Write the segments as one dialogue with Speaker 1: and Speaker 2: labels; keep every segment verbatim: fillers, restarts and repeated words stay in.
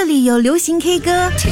Speaker 1: 里有流行 K 歌，
Speaker 2: 听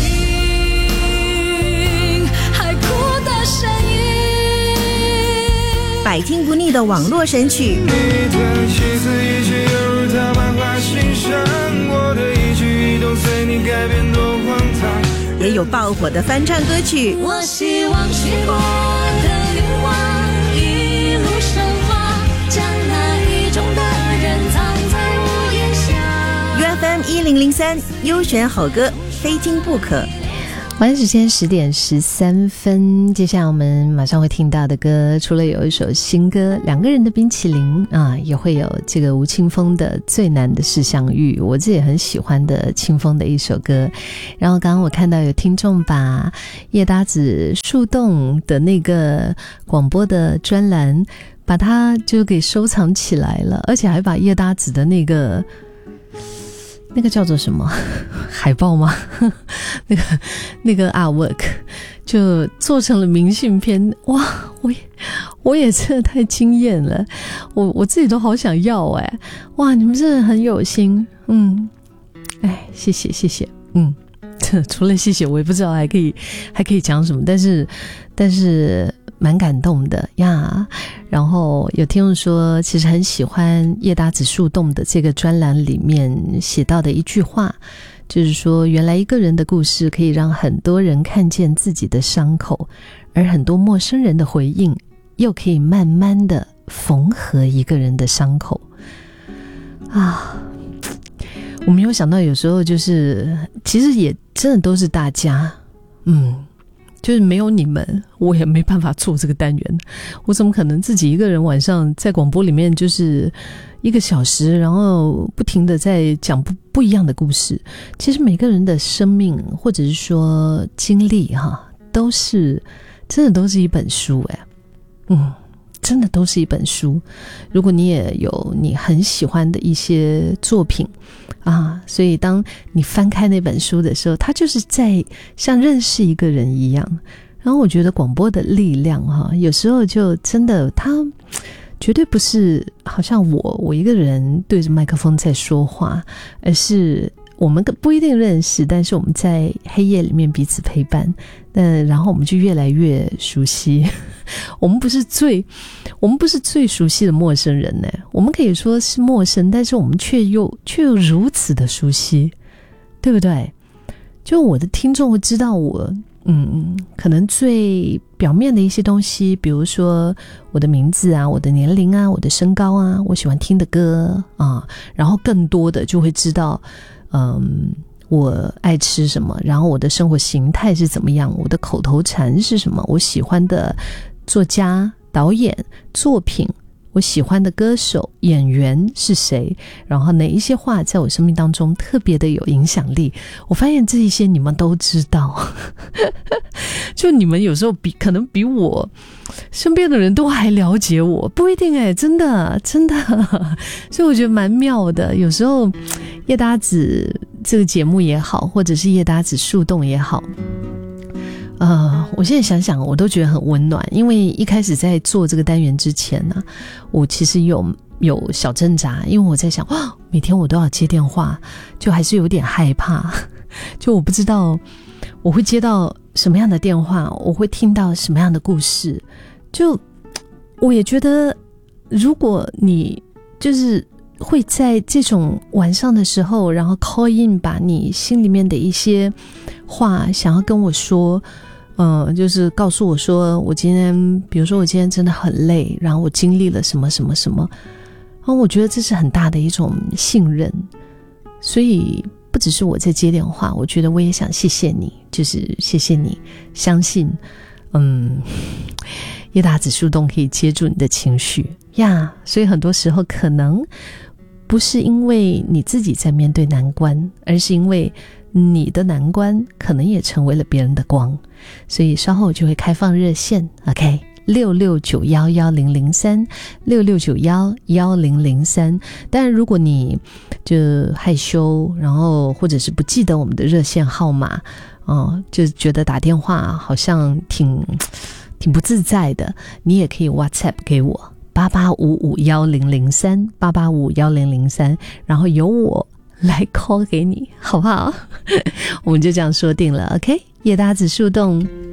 Speaker 2: 海哭的声音，
Speaker 1: 百听不腻的网络神曲，
Speaker 3: 你的戏子一句犹如他漫画心上，我的一举一动随你改变多荒唐，
Speaker 1: 也有爆火的翻唱歌曲。
Speaker 2: 我希望许过的愿望一路升华，将那意中的人藏在屋檐下。
Speaker 1: U F M 一零零三优选好歌，非听不可。
Speaker 4: 晚时间十点十三分，接下来我们马上会听到的歌，除了有一首新歌《两个人的冰淇淋》啊，也会有这个吴青峰的《最难的是相遇》，我自己很喜欢的青峰的一首歌。然后刚刚我看到有听众把叶搭子树洞的那个广播的专栏，把它就给收藏起来了，而且还把叶搭子的那个。那个叫做什么海报吗？那个那个 artwork 就做成了明信片，哇！我也我也真的太惊艳了，我我自己都好想要哎！哇，你们真的很有心，嗯，哎，谢谢谢谢，嗯，除了谢谢，我也不知道还可以还可以讲什么，但是但是。蛮感动的呀，然后有听众说其实很喜欢叶搭子树洞的这个专栏里面写到的一句话，就是说原来一个人的故事可以让很多人看见自己的伤口，而很多陌生人的回应又可以慢慢的缝合一个人的伤口啊。我没有想到有时候就是其实也真的都是大家嗯就是没有你们我也没办法做这个单元，我怎么可能自己一个人晚上在广播里面就是一个小时然后不停的在讲不不一样的故事。其实每个人的生命或者是说经历哈，都是真的都是一本书哎，嗯，真的都是一本书。如果你也有你很喜欢的一些作品啊，所以当你翻开那本书的时候，它就是在像认识一个人一样。然后我觉得广播的力量哈，有时候就真的它绝对不是好像我我一个人对着麦克风在说话，而是我们不一定认识，但是我们在黑夜里面彼此陪伴，那然后我们就越来越熟悉。我们不是最我们不是最熟悉的陌生人呢，我们可以说是陌生，但是我们却又却又如此的熟悉，对不对？就我的听众会知道我嗯，可能最表面的一些东西，比如说我的名字啊，我的年龄啊，我的身高啊，我喜欢听的歌啊，然后更多的就会知道嗯，我爱吃什么，然后我的生活形态是怎么样，我的口头禅是什么，我喜欢的作家、导演、作品，我喜欢的歌手、演员是谁，然后哪一些话在我生命当中特别的有影响力。我发现这一些你们都知道就你们有时候比可能比我身边的人都还了解我，不一定哎，真的真的所以我觉得蛮妙的。有时候叶搭子这个节目也好，或者是叶搭子树洞也好，呃，我现在想想我都觉得很温暖。因为一开始在做这个单元之前呢、啊，我其实有有小挣扎，因为我在想哇，每天我都要接电话，就还是有点害怕，就我不知道我会接到什么样的电话，我会听到什么样的故事。就我也觉得如果你就是会在这种晚上的时候然后 call in 把你心里面的一些话想要跟我说，嗯，就是告诉我说我今天比如说我今天真的很累，然后我经历了什么什么什么，然后我觉得这是很大的一种信任。所以不只是我在接电话，我觉得我也想谢谢你，就是谢谢你相信嗯，叶搭子树洞可以接住你的情绪呀。所以很多时候可能不是因为你自己在面对难关，而是因为你的难关可能也成为了别人的光。所以稍后就会开放热线 OK， 六六九一一零零三 六六九一一零零三。当然如果你就害羞，然后或者是不记得我们的热线号码哦，就觉得打电话好像挺挺不自在的，你也可以 WhatsApp 给我八八五五一零零三 八八五一零零三，然后由我来 call 给你，好不好？我们就这样说定了 OK。夜搭子树洞